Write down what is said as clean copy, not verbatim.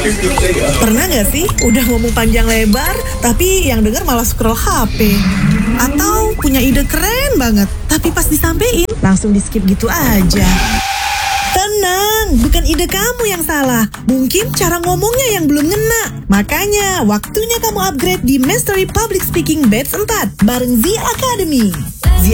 Pernah gak sih udah ngomong panjang lebar, tapi yang denger malah scroll HP? Atau punya ide keren banget, tapi pas disampein langsung di skip gitu aja? Tenang, bukan ide kamu yang salah. Mungkin cara ngomongnya yang belum ngena. Makanya, waktunya kamu upgrade di Mastery Public Speaking Batch 4 bareng Z Academy.